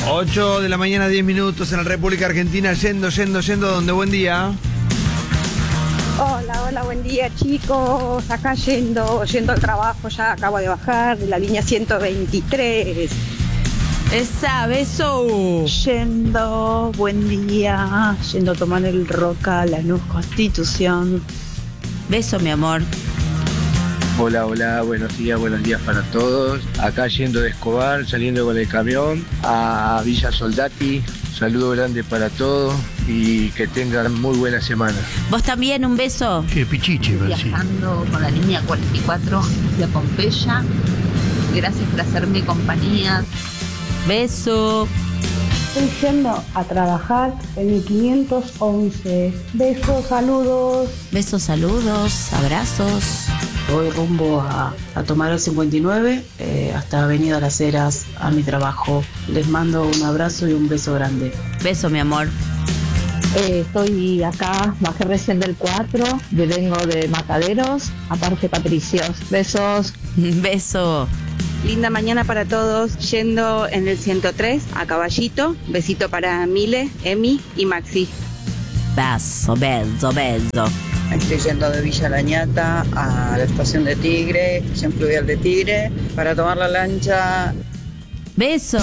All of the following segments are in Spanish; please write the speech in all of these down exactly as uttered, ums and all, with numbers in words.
ocho de la mañana, diez minutos en la República Argentina, yendo, yendo, yendo, donde buen día. Hola, hola, buen día chicos, acá yendo, yendo al trabajo, ya acabo de bajar de la línea ciento veintitrés. Esa, beso. Yendo, buen día, yendo a tomar el Roca, Lanús Constitución. Beso, mi amor. Hola, hola, buenos días, buenos días para todos. Acá yendo de Escobar, saliendo con el camión a Villa Soldati. Saludo grande para todos y que tengan muy buena semana. ¿Vos también? Un beso. Qué pichiche, viajando con la línea cuarenta y cuatro de Pompeya. Gracias por hacerme compañía. Beso. Estoy yendo a trabajar en el quinientos once. Besos, saludos. Besos, saludos, abrazos. Voy rumbo a, a tomar el cincuenta y nueve eh, hasta Avenida Las Heras a mi trabajo. Les mando un abrazo y un beso grande. Beso, mi amor. Eh, estoy acá, bajé recién del cuatro, yo vengo de Mataderos, aparte Patricios. Besos. Beso. Linda mañana para todos, yendo en el ciento tres a Caballito. Besito para Mile, Emi y Maxi. Beso, beso, beso. Estoy yendo de Villa Lañata a la estación de Tigre, estación fluvial de Tigre, para tomar la lancha. Beso.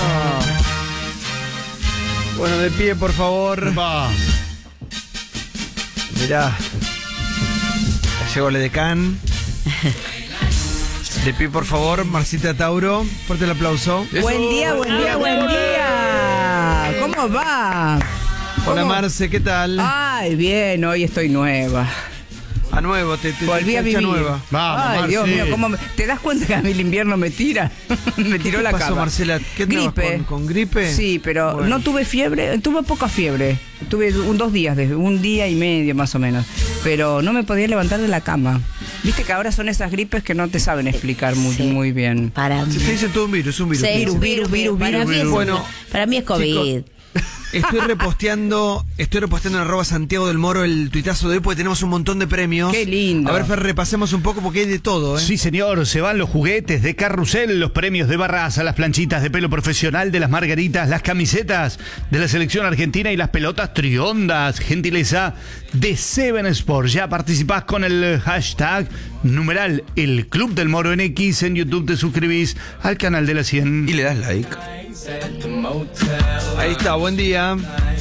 Bueno, de pie, por favor. Va. Mirá. Llegó el Edecán. De pie, por favor, Marcita Tauro. Fuerte el aplauso. Eso. Buen día, buen día, buen día. ¿Cómo va? Hola, ¿Cómo? Marce, ¿qué tal? Ay, bien, hoy estoy nueva. A nuevo, te, te volví te a vivir. Nueva. Vamos, Ay, Marce. Dios mío, ¿cómo me... ¿te das cuenta que a mí el invierno me tira? Me tiró ¿Qué la pasó, cama. Marcela? ¿Qué gripe. Con, con gripe? Sí, pero bueno. no tuve fiebre, tuve poca fiebre. Tuve un dos días, de, un día y medio más o menos. Pero no me podía levantar de la cama. Viste que ahora son esas gripes que no te saben explicar muy, sí. muy bien. Para mí. Se te dice todo un virus, un virus. Sí, virus, virus, virus, para virus. Mí virus. es, bueno, para mí es COVID. Chicos, Estoy reposteando, estoy reposteando en arroba Santiago del Moro el tuitazo de hoy porque tenemos un montón de premios. Qué lindo. A ver, Fer, repasemos un poco porque hay de todo, ¿eh? Sí, señor, se van los juguetes de Carrusel, los premios de Barraza, las planchitas de pelo profesional de las Margaritas, las camisetas de la selección argentina y las pelotas triondas, gentileza de Seven Sports. Ya participás con el hashtag numeral el Club del Moro en X, en YouTube te suscribís al canal de la cien y le das like. Ahí está, buen día.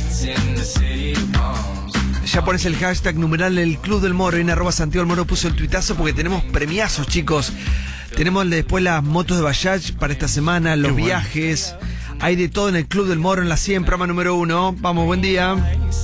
Ya pones el hashtag numeral el Club del Moro. En arroba Santiago del Moro puso el tuitazo porque tenemos premiazos, chicos. Tenemos después las motos de Bajaj para esta semana, los bueno. viajes. Hay de todo en el Club del Moro en la cien, programa número uno. Vamos, buen día.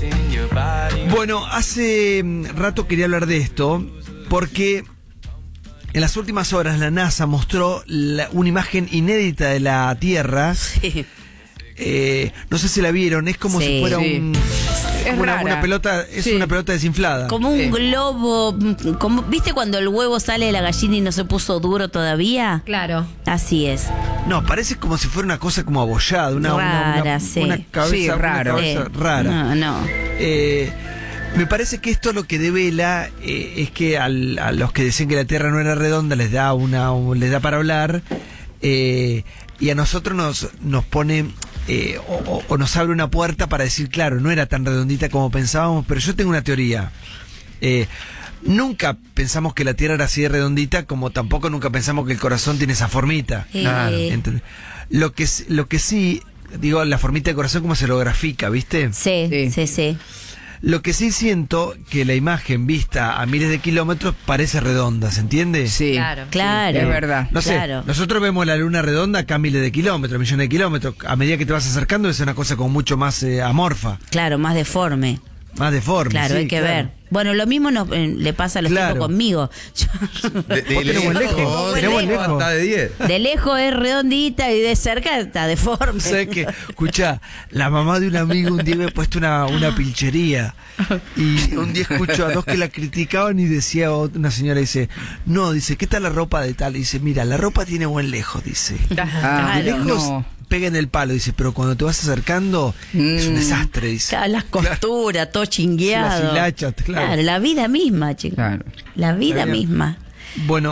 Bueno, hace rato quería hablar de esto porque en las últimas horas la NASA mostró la, una imagen inédita de la Tierra. Sí. Eh, no sé si la vieron, es como sí, si fuera sí. un... Es como una, una pelota, es sí. una pelota desinflada. Como un eh. globo, como, ¿viste cuando el huevo sale de la gallina y no se puso duro todavía? Claro. Así es. No, parece como si fuera una cosa como abollada, una, rara, una, una, sí. una cabeza, sí, raro. Una cabeza eh. rara. No, no. Eh, me parece que esto lo que devela eh, es que al, a los que decían que la Tierra no era redonda les da una les da para hablar eh, y a nosotros nos nos pone eh, o, o nos abre una puerta para decir, claro, no era tan redondita como pensábamos, pero yo tengo una teoría. Eh, nunca pensamos que la Tierra era así de redondita, como tampoco nunca pensamos que el corazón tiene esa formita. Eh. Lo que lo que sí, digo, la formita del corazón como se lo grafica, ¿viste? Sí, sí, sí. sí. Lo que sí siento que la imagen vista a miles de kilómetros parece redonda, ¿se entiende? Sí, claro, claro. Eh, es verdad. No sé, claro. nosotros vemos la luna redonda acá a miles de kilómetros, millones de kilómetros. A medida que te vas acercando es una cosa como mucho más eh, amorfa. Claro, más deforme. Más deforme. Claro, sí, hay que claro. ver. Bueno, lo mismo nos, eh, le pasa a los claro. tipos conmigo. De, de, de lejos, lejos. Tenemos lejos. Está de diez. De lejos es redondita y de cerca está deforme. ¿Sabes qué? Escuchá, la mamá de un amigo un día me ha puesto una, una pilchería. Y un día escucho a dos que la criticaban y decía una señora, dice, no, dice, ¿qué tal la ropa de tal? Y dice, mira, la ropa tiene buen lejos, dice. Ah, de lejos no. pega en el palo, dice, pero cuando te vas acercando mm. es un desastre, dice. Claro, las costuras, claro. todo chingueado. Las hilachas, claro. Claro, la vida misma, chicos. Claro. La vida misma. Bueno,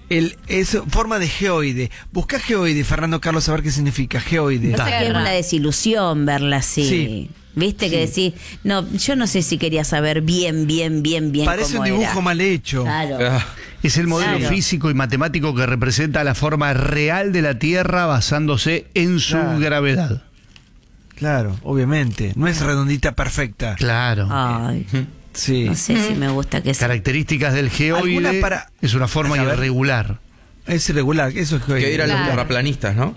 El, es forma de geoide. Busca geoide, Fernando Carlos, a ver qué significa geoide. Pasa que es una desilusión verla así. Sí. Viste Sí. que decís, no, yo no sé si quería saber bien, bien, bien, bien Parece cómo un dibujo era. mal hecho. Claro. Ah. Es el modelo Claro. físico y matemático que representa la forma real de la Tierra basándose en su Claro. gravedad. Claro, obviamente. No es redondita perfecta. Claro. Ay, Sí. no sé si me gusta que sea. Características del geoide ¿Alguna para- es una forma A ver. irregular. Es irregular, eso es geoide. Que ir a los Claro. terraplanistas, ¿no?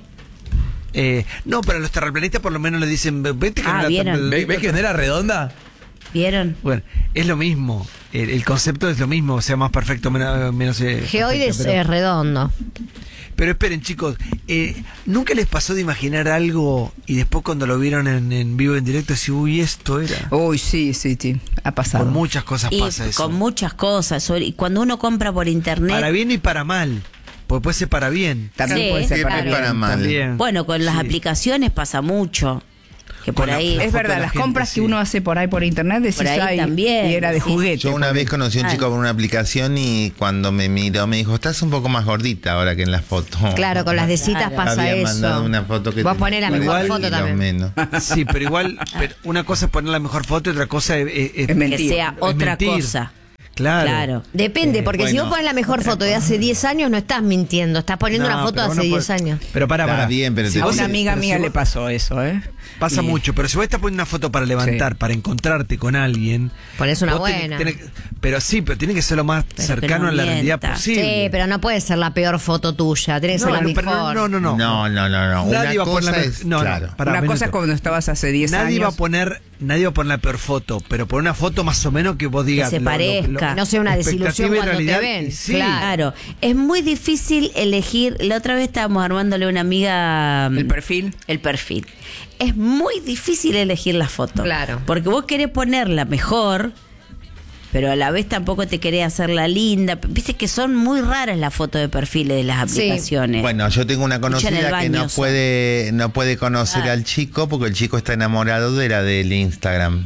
Eh, no, pero a los terraplanistas por lo menos le dicen, vete que Ah, no era ¿vieron? terra- ¿Ves, ves que no era redonda? ¿Vieron? Bueno, es lo mismo. El, el concepto es lo mismo, o sea, más perfecto, menos... menos eh, Geoide es perfecto, pero- eh, redondo. Pero esperen, chicos, eh, ¿nunca les pasó de imaginar algo y después cuando lo vieron en, en vivo, en directo, decir, uy, esto era? Uy, sí, sí, sí. Ha pasado. Con muchas cosas Y pasa eso. con muchas cosas. sobre- y cuando uno compra por internet. Para bien y para mal. Porque puede ser para bien. También Sí, puede ser para claro. bien. para mal. También. Bueno, con las Sí. aplicaciones pasa mucho. Que por Con la- ahí. la Es foto verdad, de la las gente, compras sí. que uno hace por ahí por internet decís, Por ahí "Ay", también, y era de sí. juguete. Yo una vez conocí a un Ah. chico por una aplicación y cuando me miró me dijo, estás un poco más gordita ahora que en la foto. Claro, con las de citas Claro. pasa Había eso. mandado una foto que Vos tenía ponés la cuarenta mejor Igual- foto kilos también. menos. Sí, pero igual, pero una cosa es poner la mejor foto y otra cosa es, es- es- Es mentir. Que sea es otra mentir. cosa. Claro. Claro. Depende, Eh, porque si bueno, vos pones la mejor foto de hace diez años, no estás mintiendo, estás poniendo No, una foto pero de vos hace no diez podés- años. Pero para, Está para. bien, pero te- A vos- una amiga pero mía si le vos- pasó eso, ¿eh? Pasa Y- mucho, pero si vos estás poniendo una foto para levantar, Sí. para encontrarte con alguien. Ponés una vos tenés- buena. tenés- pero sí, pero tiene que ser lo más Pero que cercano no a la realidad mienta. posible. Sí, pero no puede ser la peor foto tuya, tiene que ser no, la no, mejor. pero no, no, no. No, no, no, no. Nadie va Una a poner la cosa me- es, no, no, claro. pará, Una un cosa es minuto. cuando estabas hace diez Nadie años. va a poner, nadie va a poner la peor foto, pero poner una foto más o menos que vos digas. Que se parezca. No sea una desilusión expectativa y cuando te realidad, ven. y sí. Claro. Es muy difícil elegir. La otra vez estábamos armándole a una amiga mm, El perfil. el perfil. Es muy difícil elegir la foto. Claro. Porque vos querés ponerla mejor, pero a la vez tampoco te querés hacerla linda. Viste que son muy raras las fotos de perfiles de las Sí. aplicaciones. Bueno, yo tengo una Escucha en el conocida que baño no son. puede, no puede conocer Ah. al chico porque el chico está enamorado de la del Instagram.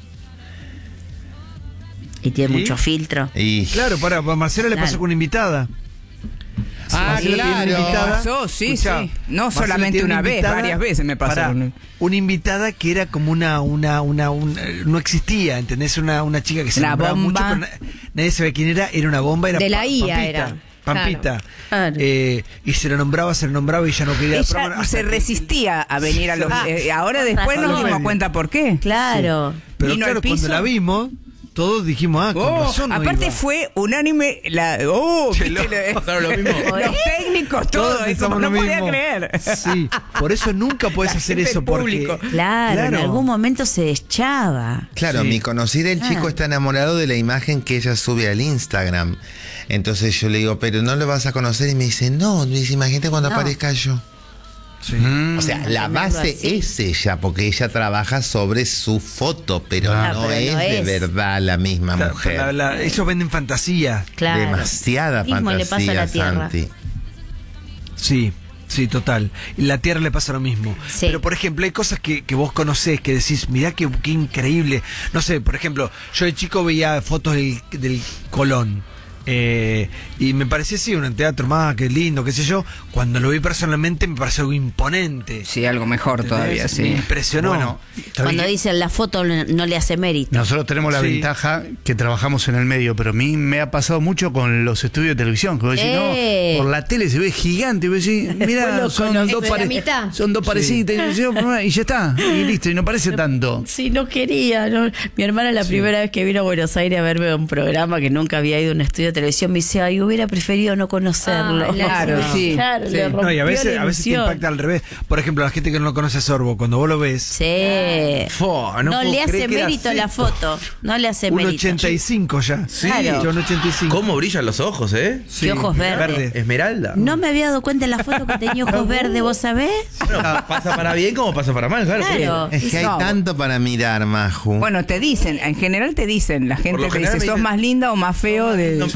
Y tiene ¿Sí? mucho filtro. Y Claro, para, para Marcela le Claro. pasó con una invitada. Ah, Marcela tiene una claro. invitada. Pasó, sí, Escuchá, sí. No Marcela solamente tiene una vez, invitada- varias veces me pasó. Pará, una invitada que era como una, una, una, un- eh, no existía, ¿entendés? Una, una chica que se Una nombraba bomba. mucho, pero na- nadie sabía quién era, era una bomba, era De la Pa- I A Pampita, era. Pampita. Claro. Eh, y se lo nombraba, se lo nombraba y ya no quería. Pero bueno, Ella hasta se que- resistía a venir a los... Ah, eh, ahora después nos razón. dimos cuenta por qué. Claro. Pero vino al claro, cuando piso. la vimos, todos dijimos, ah, con Oh, razón. no aparte iba. fue unánime la oh, Che, ¿viste? lo- Lo- Claro, lo mismo. los técnicos todo Todos eso pensamos no lo podía mismo. creer. Sí, por eso nunca puedes La hacer gente eso del porque público. Claro, en Claro. algún momento se deschaba. Claro, Sí. mi conocida, el chico Ah. está enamorado de la imagen que ella sube al Instagram. Entonces yo le digo, pero no lo vas a conocer. Y me dice, no, me dice, imagínate cuando No. aparezca yo. Sí. O sea, la Tenerlo base así. es ella, porque ella trabaja sobre su foto, pero Ah, no pero es no de es. verdad la misma Claro, mujer. la- la- ellos venden fantasía. Claro. Demasiada Mismo le pasa a la fantasía, Tierra. Santi. Sí, sí, total. Y la Tierra le pasa lo mismo. Sí. Pero, por ejemplo, hay cosas que, que vos conocés que decís, mirá qué, qué increíble. No sé, por ejemplo, yo de chico veía fotos del, del Colón. Eh, y me parecía así, un teatro más, qué lindo, qué sé yo. Cuando lo vi personalmente me pareció algo imponente. Sí, algo mejor todavía, Me sí. impresionó. Bueno, Cuando dicen la foto no no le hace mérito. nosotros tenemos la Sí. ventaja que trabajamos en el medio, pero a mí me ha pasado mucho con los estudios de televisión. Que vos decís, Eh. no, por la tele se ve gigante. Y vos decís, mira, Vos lo son conocés. dos, De la pare- mitad. son dos parecitas. Y, yo, y ya está, y listo, y no parece tanto. Sí, no quería. no. Mi hermana la primera vez que vino a Buenos Aires a verme un programa que nunca había ido a un estudio de televisión me dice, ay, hubiera preferido no conocerlo. Ah, claro, sí. Claro, Sí. le No, y a rompió veces, la a veces te ilusión. impacta al revés. Por ejemplo, la gente que no conoce a Sorbo, cuando vos lo ves, Sí. Fo, no no puedo le hace creer que era mérito así. la foto. No le hace un mérito. ochenta y cinco ya. Sí. Claro. Yo un ochenta y cinco. ¿Cómo brillan los ojos, eh? Sí, Qué ojos verdes. Esmeralda. No me había dado cuenta en la foto que tenía ojos verdes, ¿vos sabés? Bueno, pasa para bien como pasa para mal, claro. Claro. Es que hay No. tanto para mirar, Maju. Bueno, te dicen, en general te dicen, la gente lo te general dice, me sos dicen- más linda o más feo de... No, en Sí.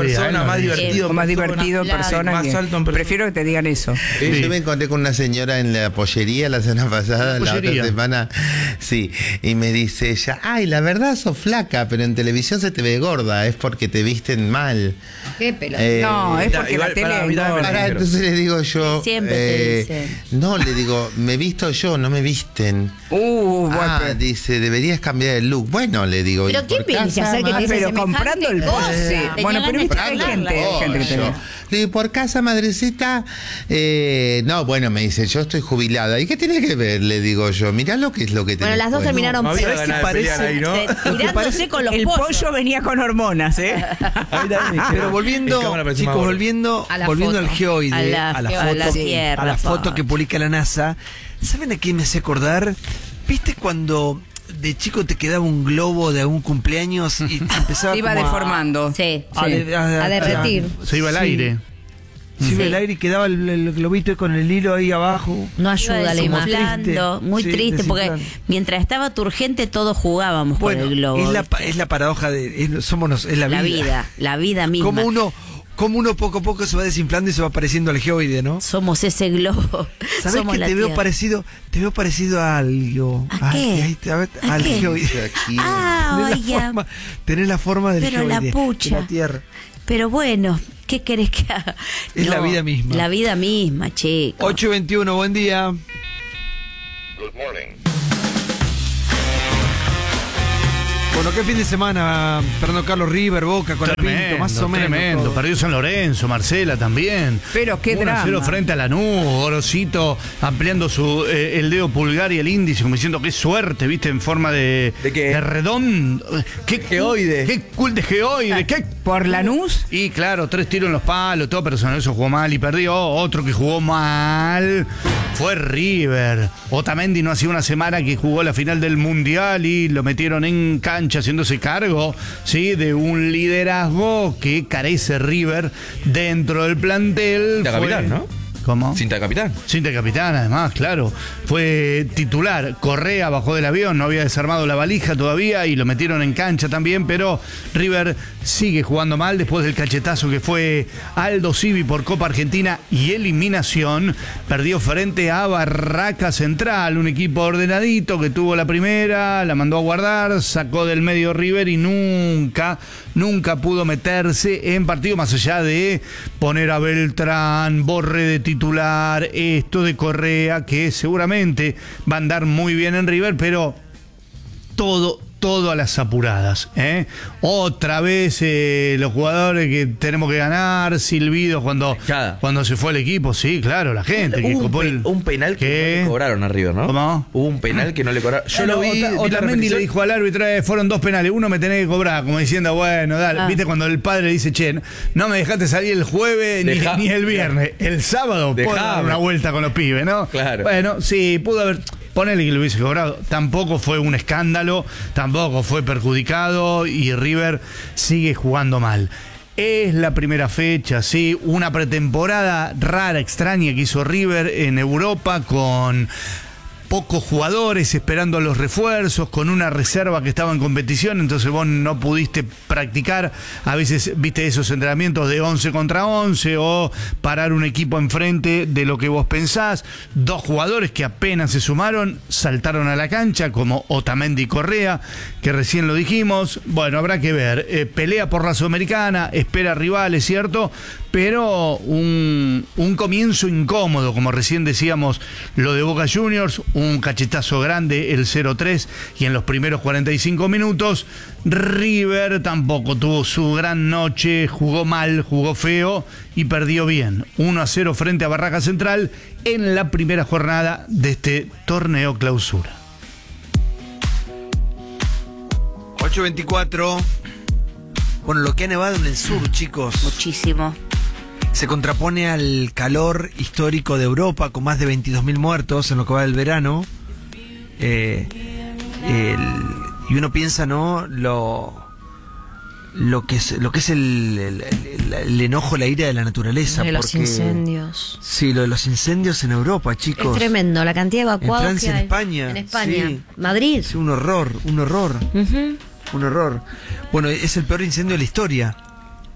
persona, ahí más lo dice. divertido. O más persona, divertido en claro, persona. más que- alto en persona. prefiero que te digan eso. Yo me encontré con una señora en la pollería la semana pasada, La la, pollería. otra semana, sí, y me dice ella, ay, la verdad sos flaca, pero en televisión se te ve gorda, es porque te visten mal. Qué pelota. Eh, No, es porque igual, la tele para mí también me engorda. Pará, entonces le digo yo, Siempre te eh, dicen. no, le digo, me visto yo, no me visten. Uh, bueno, Ah, pero- dice, deberías cambiar el look. Bueno, le digo. Pero ¿y ¿quién por viene casa, a hacer que ma- te dice pero semejante comprando el cosa? pollo, sí. Tenía Bueno, pero viste que hay ganas de gente, hay gente que te ve. Pollo. Le digo, por casa, madrecita. Eh, no, bueno, me dice, yo estoy jubilada. ¿Y qué tiene que ver? Le digo yo, mirá lo que es lo que Bueno, tenés las dos puesto. terminaron No había peor. ganas de pelear ahí, ¿no? Te- tirándose con los El pollos. pollo venía con hormonas, ¿eh? Pero volviendo, En cámara parece chicos, más gordo. volviendo, A la volviendo foto. al geoide, A la- a la a la foto, Tierra, a la foto foto. que publica la NASA, ¿saben a qué me hace acordar? ¿Viste cuando de chico te quedaba un globo de algún cumpleaños y te empezaba Se iba como a- deformando. Sí. a, de- a- A derretir. Se iba al Sí. aire. Se iba Sí. al aire y quedaba el, el globito con el hilo ahí abajo. No Iba ayuda la imagen. desinflando, muy Sí, triste, porque desinflando. mientras estaba turgente todos jugábamos Bueno, con el globo. es la, pa- ¿viste? es la paradoja de es, somos nos- es la, la vida, la vida misma. Como uno, como uno poco a poco se va desinflando y se va pareciendo al geoide, ¿no? Somos ese globo. ¿Sabes Somos que la te veo Tierra. parecido? Te veo parecido a algo. ¿A qué? Ay, te- a ver, ¿A al qué? geoide. Aquí. Ah, Tenés la oiga. forma- tenés la forma del Pero la geoide, pucha. de la Tierra. Pero bueno, ¿qué querés que haga? Es la vida misma. La vida misma, chicos. ocho veintiuno, buen día. Bueno, ¿qué fin de semana? Fernando Carlos, River, Boca, con la Pinto, más o menos. Tremendo. todo. Perdió San Lorenzo, Marcela también. Pero qué uno a cero drama. frente a Lanús, Gorosito ampliando su eh, el dedo pulgar y el índice, como diciendo qué suerte, viste, en forma de, ¿De qué? redondo. ¿Qué Geoide. Qué cool de geoide. ¿Qué? Por Lanús. Y claro, tres tiros en los palos, todo, pero San Lorenzo jugó mal y perdió. Otro que jugó mal fue River. Otamendi no hacía una semana que jugó la final del Mundial y lo metieron en cancha haciéndose cargo, ¿sí? De un liderazgo que carece River dentro del plantel. De Fue- capitán, ¿no? ¿Cómo? Cinta de capitán. Cinta de capitán, además, claro. Fue titular. Correa bajó del avión, no había desarmado la valija todavía y lo metieron en cancha también, pero River sigue jugando mal después del cachetazo que fue Aldo Civi por Copa Argentina y eliminación. Perdió frente a Barraca Central, un equipo ordenadito que tuvo la primera, la mandó a guardar, sacó del medio River y nunca, nunca pudo meterse en partido más allá de poner a Beltrán, Borre de titular, esto de Correa, que seguramente va a andar muy bien en River, pero todo, todo a las apuradas, ¿eh? Otra vez eh, los jugadores que tenemos que ganar, silbidos cuando, cuando se fue el equipo, sí, claro, la gente que Hubo un, copó pe- el- un penal que ¿Qué? no le cobraron a River, ¿no? ¿Cómo? Hubo un penal que no le cobraron. Yo Bueno, lo vi. Ota- vi la Otamendi repetición. le dijo al árbitro, eh, fueron dos penales, uno me tenés que cobrar, como diciendo, bueno, dale. Ah. Viste cuando el padre dice, che, no me dejaste salir el jueves ni, Dejá- ni el viernes, el sábado puedo Dejame. dar una vuelta con los pibes, ¿no? Claro. Bueno, sí, pudo haber, ponele que lo hubiese cobrado, tampoco fue un escándalo, tampoco fue perjudicado y River sigue jugando mal. Es la primera fecha, sí, una pretemporada rara, extraña que hizo River en Europa con pocos jugadores esperando los refuerzos, con una reserva que estaba en competición, entonces vos no pudiste practicar, a veces viste esos entrenamientos de once contra once o parar un equipo enfrente de lo que vos pensás. Dos jugadores que apenas se sumaron, saltaron a la cancha, como Otamendi y Correa, que recién lo dijimos. Bueno, habrá que ver. Eh, pelea por la Sudamericana, espera rivales, ¿cierto? Pero un, un comienzo incómodo, como recién decíamos, lo de Boca Juniors, un cachetazo grande, el cero tres, y en los primeros cuarenta y cinco minutos, River tampoco tuvo su gran noche, jugó mal, jugó feo y perdió bien. uno a cero frente a Barraca Central en la primera jornada de este torneo clausura. ocho veinticuatro. Bueno, lo que ha nevado en el sur, chicos. Muchísimo. Se contrapone al calor histórico de Europa, con más de veintidós mil muertos en lo que va del verano. Eh, el- y uno piensa, ¿no? Lo, lo que es, lo que es el, el, el- el enojo, la ira de la naturaleza. De los porque- incendios. Sí, lo de los incendios en Europa, chicos. Es tremendo, la cantidad de En evacuados Francia, que en hay. España. En España. Sí. Madrid. Sí, un horror, un horror. Ujú. Un horror. Bueno, es el peor incendio de la historia.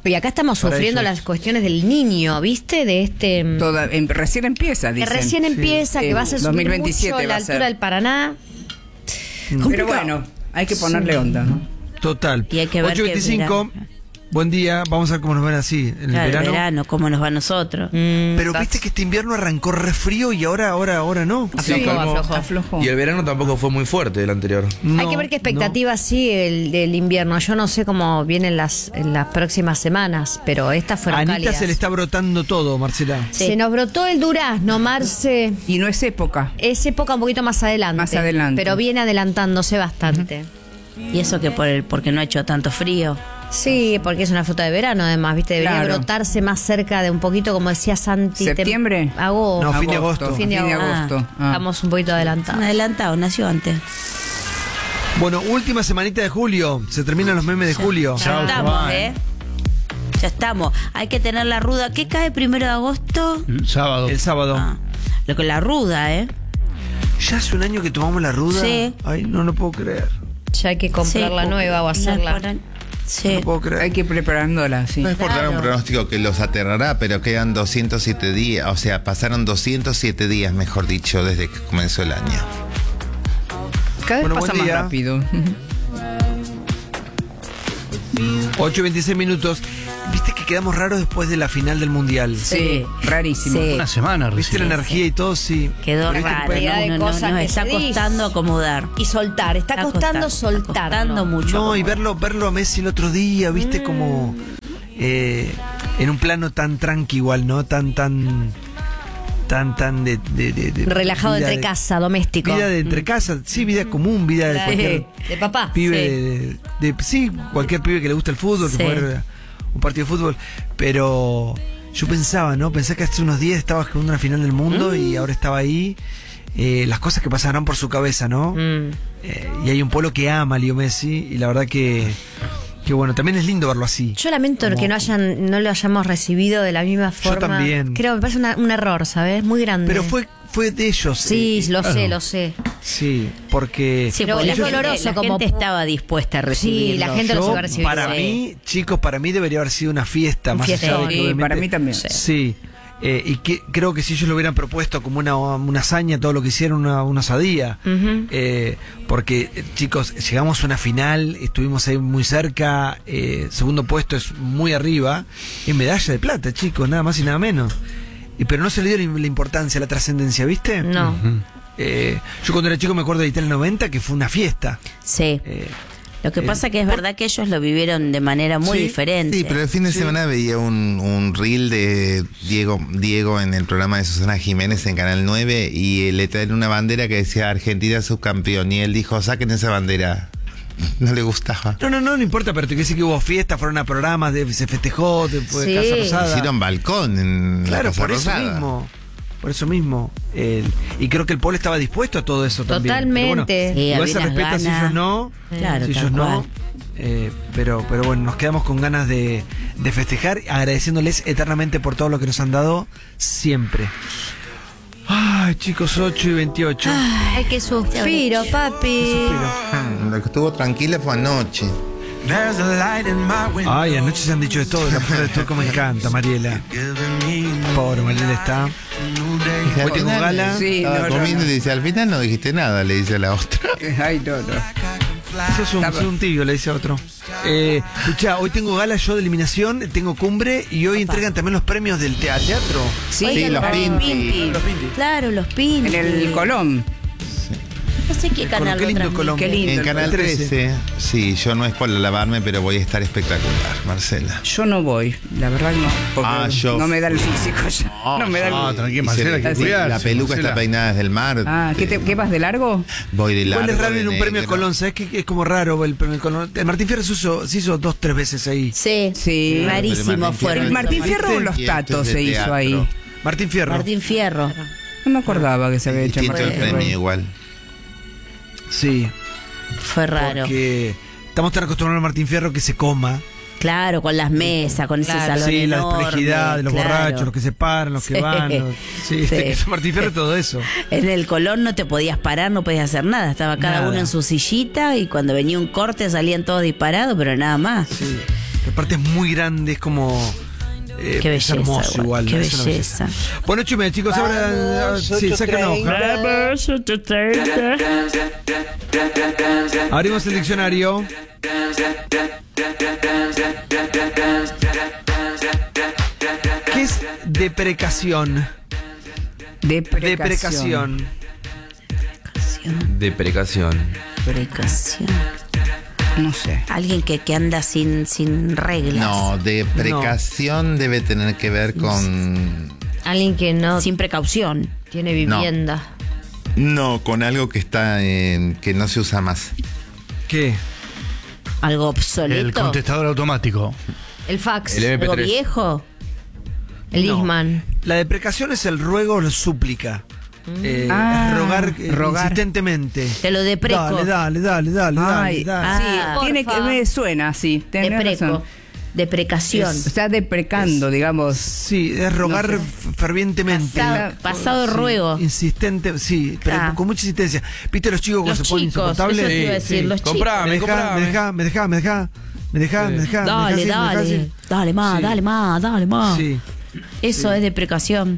Y acá estamos Para sufriendo ellos. las cuestiones del niño, ¿viste? De este... Toda, em, recién empieza, que dicen. recién empieza, Sí. que va a ser dos mil subir veintisiete mucho va la a ser. altura del Paraná. Pero Complicado. bueno, hay que ponerle onda, ¿no? Total. Y hay que ver ocho veinticinco, buen día, vamos a ver cómo nos ven así en el Claro, el verano. verano, cómo nos va a nosotros. Pero viste que este invierno arrancó re frío y ahora, ahora, ahora no. Aflojó, Sí, calmó. aflojó. Aflojó. Y el verano tampoco fue muy fuerte el anterior. Hay que ver qué expectativas sigue el del invierno. Yo no sé cómo vienen las, en las próximas semanas, pero estas A fueron Anita cálidas. se le está brotando todo, Marcela. Se nos brotó el durazno, Marce. Y no es época. Es época un poquito más adelante. Más adelante. Pero viene adelantándose bastante. Y eso que por el, porque no ha hecho tanto frío. Sí, porque es una fruta de verano, además, ¿viste? Debería Claro. brotarse más cerca de un poquito, como decía Santi. tem- ¿Septiembre? Agosto. No, fin de agosto. Fin de Fin de agosto. agosto. Ah. Estamos un poquito adelantados. Adelantado, nació antes. Bueno, última semanita de julio. Se terminan los memes de julio. Ya estamos, ¿eh? Ya estamos. Hay que tener la ruda. ¿Qué cae primero de agosto? Sábado. El sábado. Ah, lo que la ruda, ¿eh? Ya hace un año que tomamos la ruda. Sí. Ay, no, no puedo creer. Ya hay que comprar Sí, la nueva o no hacerla. ponen- Sí. No puedo creer. Hay que ir preparándola, sí. No es por dar un Claro. pronóstico que los aterrará, pero quedan doscientos siete días, o sea, pasaron doscientos siete días, mejor dicho, desde que comenzó el año. Cada vez Bueno, pasa buen más día. rápido. ocho y veintiséis minutos. Viste que quedamos raros después de la final del mundial. Sí, rarísimo. Sí. Una semana Viste recién. la energía y todo, sí. Quedó Pero viste que raro. después- Cantidad de No, no, no, cosas nos que está se dicen. costando acomodar. Y soltar. Está, costando soltar. Está costando mucho. No, y acomodar. verlo, verlo a Messi el otro día, viste, Mm. como eh, en un plano tan tranqui igual, ¿no? Tan, tan, tan, tan de... de- de- de- Relajado vida entre de- casa, doméstico. Vida de entre casa, sí, vida común, vida de Claro. cualquier De papá. pibe, Sí. de, de- sí, cualquier pibe que le gusta el fútbol, Sí. que puede ver un partido de fútbol, pero yo pensaba, ¿no? Pensé que hace unos días estaba jugando una final del mundo Mm. y ahora estaba ahí, eh, las cosas que pasarán por su cabeza, ¿no? Mm. Eh, y hay un pueblo que ama a Leo Messi y la verdad que, que bueno, también es lindo verlo así. Yo lamento Como- que no hayan, no lo hayamos recibido de la misma forma. también. Creo que me parece una- un error, ¿sabes? Muy grande. Pero fue, fue de ellos. Sí, eh, lo sé, claro. lo sé. Sí, porque... Sí, Pero porque es la gente- doloroso la como- gente estaba dispuesta a recibirlo. Sí, la gente Yo, los iba a recibir. para Sí. mí, chicos, para mí debería haber sido una fiesta. Un más allá de fiestón. que Sí, obviamente- para mí también. Sí. Eh, y que creo que si ellos lo hubieran propuesto como una, una hazaña, todo lo que hicieron, una, una osadía. Ujú. Eh, porque, eh, chicos, llegamos a una final, estuvimos ahí muy cerca, eh, segundo puesto es muy arriba, y medalla de plata, chicos, nada más y nada menos. Y, pero no se le dio la, la importancia, la trascendencia, ¿viste? No. Eh, yo cuando era chico me acuerdo de Italia noventa, que fue una fiesta. Sí. Eh, Lo que pasa que es verdad que ellos lo vivieron de manera muy Sí, diferente. Sí, pero el fin de semana veía un, un reel de Diego, Diego en el programa de Susana Jiménez en Canal nueve y le traen una bandera que decía Argentina subcampeón y él dijo, saquen esa bandera. No le gustaba. No, no, no, no importa, pero te quiero decir que hubo fiestas, fueron a programas, de, se festejó, después de Sí. Casa Rosada. Hicieron balcón en Claro, la Casa por eso Rosada. mismo. Por eso mismo. El- y creo que el pueblo estaba dispuesto a todo eso también. Totalmente. Pero Sí, igual había se unas respeta si ganas. ellos no. Claro, si tal ellos no. cual. Eh, pero, pero bueno, nos quedamos con ganas de, de festejar, agradeciéndoles eternamente por todo lo que nos han dado siempre. Ay, chicos, ocho y veintiocho. Ay, qué suspiro, papi. Ah, Lo que estuvo tranquila fue anoche. Ay, anoche se han dicho de todo. La mujer del turco me encanta, Mariela. Pobre Mariela está. Dice, Hoy al tengo final, gala. Sí, estaba no, no, comiendo no. y dice, al final no dijiste nada, le dice a la otra. Ay, no, no. Sos un, sos un tibio, le dice a otro. Eh, escuchá, hoy tengo gala yo de eliminación, tengo cumbre y hoy entregan también los premios del tea- teatro. Sí, Oigan, los los Pinti. Pinti. Los Pinti. Claro, los pins. en el Colón. No sé qué El canal Colón, qué lo lindo transmite. Colón. Qué lindo. En el Canal trece. trece, sí, yo no es por lavarme, pero voy a estar espectacular, Marcela. Yo no voy, la verdad no. Porque Ah, yo- no me da el físico ya. No me da el No, tranquilo, Y Marcela, se- hay que Así, cuidarse, la peluca Marcela. está peinada desde el mar. Ah, ¿qué, te, ¿qué vas de largo? Voy de largo. Igual es raro de en un premio negro. Colón, ¿sabes qué? Es como raro el premio Colón. El Martín Fierro se hizo, se hizo dos, tres veces ahí. Sí, Sí. rarísimo Pero Martín fueron. El Martín Fierro o los Y esto es Tatos de se hizo teatro. ahí. Martín Fierro. Martín Fierro. No me acordaba que se había hecho Distinto el Martín premio Fierro. igual. Sí. Fue raro. Porque estamos tan acostumbrados a Martín Fierro que se coma. Claro, con las mesas, con ese Claro. salón Sí, la enorme, desplejidad de los claro. borrachos, los que se paran, los que Sí. van. los- sí, Sí. es Martín Fierro todo eso. En el Colón no te podías parar, no podías hacer nada. Estaba cada Nada. uno en su sillita y cuando venía un corte salían todos disparados, pero nada más. Sí. Que aparte es muy grande, es como... Eh, Qué es belleza, hermoso igual, igual. qué es una belleza. Bueno, ocho y media, chicos, ahora sí, saca una hoja. Abrimos el diccionario. ¿Qué es deprecación? Deprecación. Deprecación. Deprecación. Deprecación. No sé. Alguien que, que anda sin, sin reglas. No, deprecación debe tener que ver con... Alguien que no Sin precaución. tiene vivienda. No, con algo que está en, que no se usa más. ¿Qué? Algo obsoleto. El contestador automático. El fax. El M P Algo tres. viejo. El No. Discman. La deprecación es el ruego o la súplica. Eh, Ah, es rogar, eh, rogar. insistentemente. Te lo depreco. Dale, dale, dale, dale, Ay, dale, ah, dale. sí, tiene que, porfa. me suena así. tenés Depreco. razón. Deprecación. Está deprecando, digamos. Sí, es rogar No sé. f- fervientemente. Pasado, pasado Sí, ruego. Insistente, sí, pero Ah. con mucha insistencia. ¿Viste los chicos cuando Los se ponen chicos, insoportables? eso te iba a decir, los Me Comprame, deja, comprame. me deja, me deja, me deja, me deja, me deja. Dale, me deja así, me dale. deja así. Dale más, Sí. dale más, dale más. Sí. Eso es deprecación.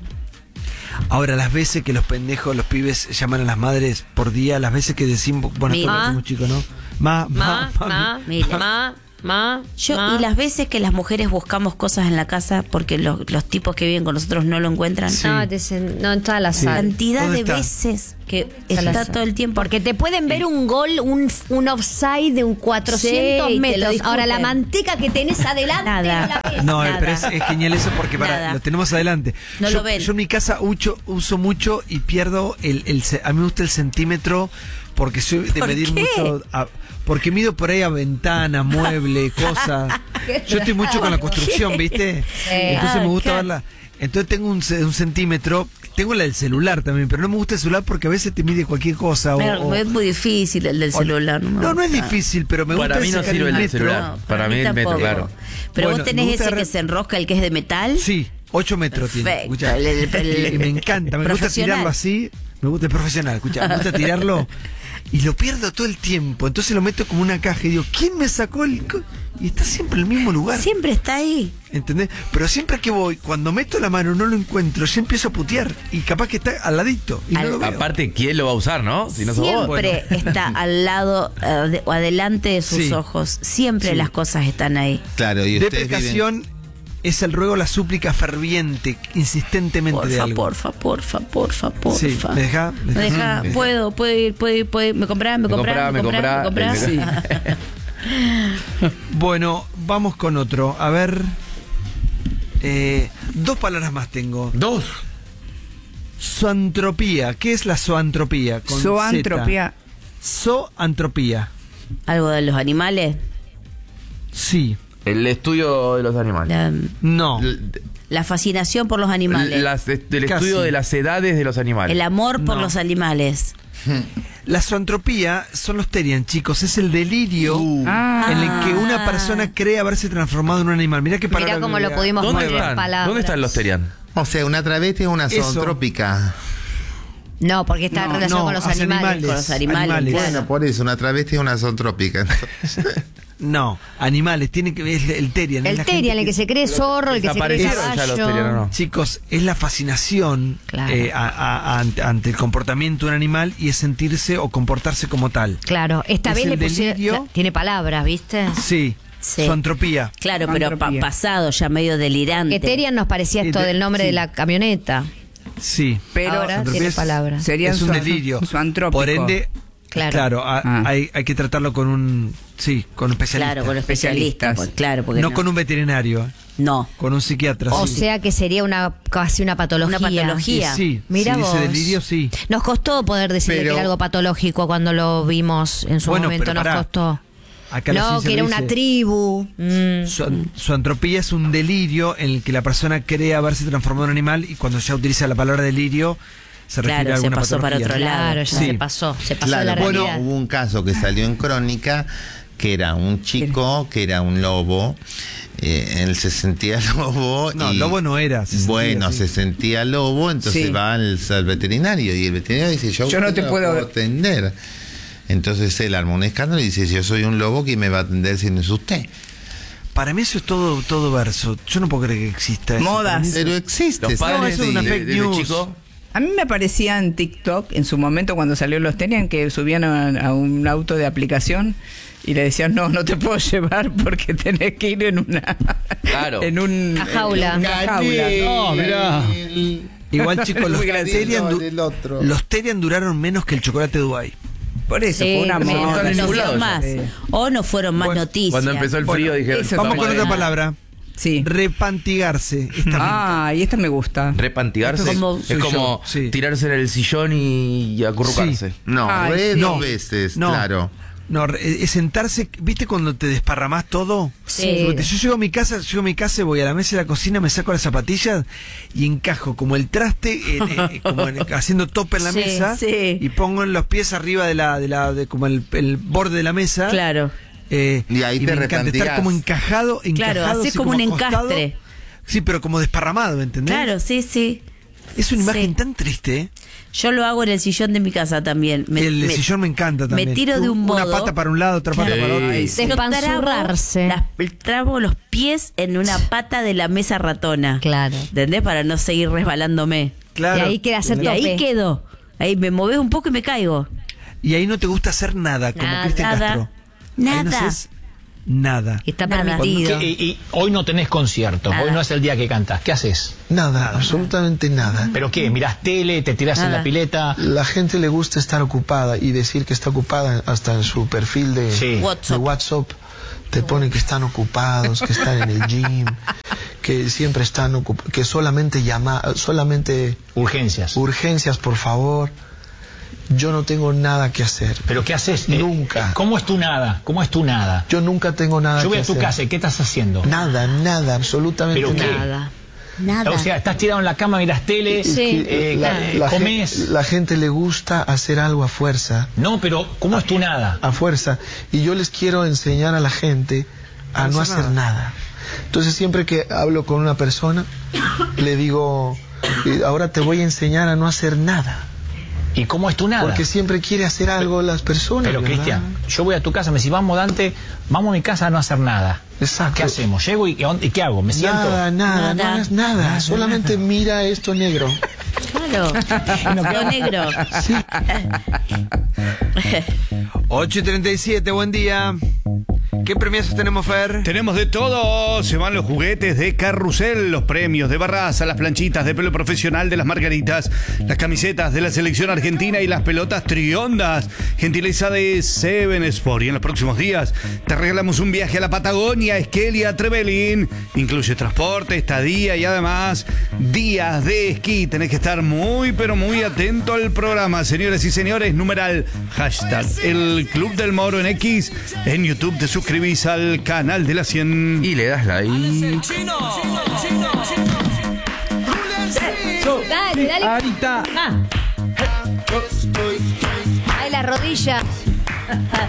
Ahora, las veces que los pendejos, los pibes llaman a las madres por día, las veces que decimos, bueno, esto Ma. lo hacemos chicos, ¿no? Ma, ma, Ma, ma, Mira. ma, ma, Yo, ma. y las veces que las mujeres buscamos cosas en la casa porque los, los tipos que viven con nosotros no lo encuentran. Sí. No, te sen- no está la Sí. sal. Cantidad ¿Dónde de está? veces que Salazar. está todo el tiempo. Porque te pueden ver un gol, un, un offside de un cuatrocientos Sí, te lo metros. discuten. Ahora, la manteca que tenés adelante Nada. no la ves. No, Nada. pero es, es genial eso porque para, Nada. lo tenemos adelante. No yo, lo ven. yo en mi casa ucho, uso mucho y pierdo el, el ce- a mí me gusta el centímetro porque soy de ¿Por medir qué? mucho a- porque mido por ahí a ventana, mueble, cosas. Yo estoy mucho con la construcción, ¿viste? Entonces Ah, me gusta claro. verla. Entonces tengo un, ce- un centímetro, tengo la del celular también, pero no me gusta el celular porque a veces te mide cualquier cosa. O, Pero o- es muy difícil el del o- celular. No, me no, no es gusta. difícil, pero me gusta Para mí no sacar sirve el del metro. celular. No, Para mí el metro, tampoco. claro. Pero Bueno, vos tenés me gusta ese re- que se enrosca, el que es de metal. Sí, ocho metros tiene. Perfecto. Escuchá. El- el- el- Y me encanta, me gusta profesional. tirarlo así. Me gusta el profesional, escuchá, me gusta tirarlo y lo pierdo todo el tiempo. Entonces lo meto como una caja y digo, ¿quién me sacó el.? co-? Y está siempre en el mismo lugar. Siempre está ahí. ¿Entendés? Pero siempre que voy, cuando meto la mano no lo encuentro, yo empiezo a putear. Y capaz que está al ladito. Y no Al- lo veo. Aparte, ¿quién lo va a usar, no? Si no sos vos. Siempre está al lado eh, de- o adelante de sus Sí. ojos. Siempre Sí. las cosas están ahí. Claro, y ustedes viven- Deprecación es el ruego, la súplica ferviente, insistentemente de Porfa, algo. porfa, porfa, porfa, porfa. Sí, ¿me deja? Me deja, Mm. puedo, puedo ir, puedo ir, puedo ir. ¿Me comprás, me Me comprás, me comprá, comprás, me me comprá. comprás? Bueno, vamos con otro. A ver. Eh, dos palabras más tengo. Dos. Zoantropía. ¿Qué es la zoantropía? Con Zoantropía. Z. Zoantropía. ¿Algo de los animales? Sí. El estudio de los animales. La, No. L- la fascinación por los animales. las- del Casi. estudio de las edades de los animales. El amor por No. los animales. La zoantropía son los Terian, chicos. Es el delirio Ah. en el que una persona cree haberse transformado en un animal. Mirá qué palabra. Mirá cómo lo que- pudimos ¿Dónde poner en están? palabras. ¿Dónde están los Terian? O sea, una travesti es una Eso. zoantrópica. No, porque está en No, relación no, con los hace animales. animales. Con los animales. animales. claro. Bueno, por eso, una travesti es una zoantrópica. No, animales. Tiene que es el Terian. es El la Terian, gente el que se cree zorro, el que se cree Desaparecieron ya los Terian, ¿o caballo. no? Chicos, es la fascinación Claro. eh, a- a- a- ante, ante el comportamiento de un animal y es sentirse o comportarse como tal. Claro, esta Es vez el le pusieron. delirio. la- Tiene palabras, ¿viste? Sí, Sí. zoantropía. Claro, pero pa- Zoantropía. pasado, ya medio delirante. Que Terian nos parecía Sí, esto de- del nombre sí. de la camioneta. Sí. Pero Ahora zoantropía tiene es- palabras. sería es un zoan- delirio. zoantrópico. Por ende, Claro. claro, a- Ah. hay, hay que tratarlo con un, sí, con un especialista. Claro, con los especialistas. Especialistas. pues, claro, porque no, no, con un veterinario, eh, No. con un psiquiatra. O sí. sea que sería una casi una patología. Una patología. Y sí, Mira sí, vos. ese delirio sí. Nos costó poder decirle Pero- que era algo patológico cuando lo vimos en su Bueno, momento. pero Nos pará. costó. Acá la No, ciencia que era lo una dice. tribu. Mm. Su, su antropía es un delirio en el que la persona cree haberse transformado en un animal y cuando ya utiliza la palabra delirio se refiere Claro, a se alguna pasó para patología. otro lado. Claro, ya Sí. se pasó. Se pasó Claro, de la bueno, realidad. hubo un caso que salió en Crónica que era un chico que era un lobo. Eh, él se sentía lobo. No, y, lobo no era. se sentía bueno, así. se sentía lobo, entonces Sí. va al, al veterinario y el veterinario dice: Yo, Yo no te lo puedo- atender. Entonces él arma un escándalo y dice: Yo soy un lobo, ¿quién me va a atender si no es usted? Para mí eso es todo, todo verso. Yo no puedo creer que exista eso. Modas. Pero existe. Los padres No, eso es una de- fake desde news. chico. A mí me aparecía en TikTok, en su momento cuando salió los tenían que subían a, a un auto de aplicación y le decían, no, no te puedo llevar porque tenés que ir en una... Claro. En un, Una jaula. en una jaula. No, mirá. Igual, chicos, los Muy gracioso. Terian, du- el otro. los Terian duraron menos que el chocolate Dubái. Por eso Sí, fue una sí, moda. no no ningún lado fueron más. Sí. O no fueron más Bueno, noticias. Cuando empezó el frío dijeron, eso Vamos Vamos con a otra ver. palabra. Sí. Repantigarse. Esta Ah, y esta me gusta. repantigarse. Esto es como- es soy como yo, sí. tirarse en el sillón y, y acurrucarse. Sí. No, Ay, re sí. dos No, veces, no. claro. No, re- es sentarse, ¿viste cuando te desparramás todo? Sí. Porque Yo llego a mi casa, llego a mi casa, voy a la mesa de la cocina, me saco las zapatillas y encajo como el traste, en- en- como en- haciendo tope en la Sí, mesa, sí. y pongo los pies arriba de la, de la, de como el, el borde de la mesa. Claro. Eh, Y ahí te me encanta estar repantigás. como encajado, encajado, Claro, haces así como un acostado. encastre. Sí, pero como desparramado, ¿entendés? Claro, sí, sí. Es una imagen Sí. tan triste, ¿eh? Yo lo hago en el sillón de mi casa también. Me, el me- sillón me encanta también. Me tiro de un modo. Una pata para un lado, otra pata Claro. para otro. Ay, Sí. Yo Despanzurrarse. trabo las- trabo los pies en una pata de la mesa ratona. Claro. ¿Entendés? Para no seguir resbalándome. Claro. Y ahí queda hacer Y ahí tope. quedo. Ahí me moves un poco y me caigo. Y ahí no te gusta hacer nada, como Nada. Cristian Nada. Castro. Ahí Nada. no haces nada. Está Nada. permitido. Y, y hoy no tenés concierto, Nada. hoy no es el día que cantás. ¿Qué haces? Nada, absolutamente nada. ¿Pero qué? ¿Mirás tele? ¿Te tirás en Nada. la pileta? La gente le gusta estar ocupada y decir que está ocupada hasta en su perfil de, Sí. de WhatsApp. WhatsApp. Te ponen que están ocupados, que están en el gym, que siempre están ocupados, que solamente llama, solamente Urgencias. urgencias, por favor. Yo no tengo nada que hacer. ¿Pero qué haces? Eh, Nunca. ¿Cómo es tu nada? ¿Cómo es tu nada? Yo nunca tengo nada Yo voy que a tu hacer. casa y ¿qué estás haciendo? Nada, nada, absolutamente ¿Pero qué? nada. Nada. Nada. O sea, estás tirado en la cama, mirás tele, Sí. eh, La, eh, la comés. gen- la gente le gusta hacer algo a fuerza. No, pero ¿cómo es tu nada? A fuerza. Y yo les quiero enseñar a la gente a no hacer nada. Entonces siempre que hablo con una persona, le digo, eh, ahora te voy a enseñar a no hacer nada. ¿Y cómo es tu nada? Porque siempre quiere hacer algo las personas. Pero ¿verdad? Cristian, yo voy a tu casa, me decís, vamos Dante, vamos a mi casa a no hacer nada. Exacto. ¿Qué hacemos? Llego y, ¿y qué hago? ¿Me siento? Nada, nada, no Nada. hagas nada. Solamente mira esto negro. Claro. Lo negro. ocho y treinta y siete, buen día. ¿Qué premios tenemos, Fer? Tenemos de todo. Se van los juguetes de Carrusel, los premios de Barraza, las planchitas de pelo profesional de las Margaritas, las camisetas de la selección argentina y las pelotas triondas. Gentileza de Seven Sport. Y en los próximos días te regalamos un viaje a la Patagonia, Esquelia, Trevelin. Incluye transporte, estadía y además días de esquí. Tenés que estar muy, pero muy atento al programa, señores y señores. Numeral hashtag el Club del Moro en X. En YouTube te suscribís al canal de la cien. Y le das like. Dale, dale. Ahorita. Ah. Ay, la rodilla.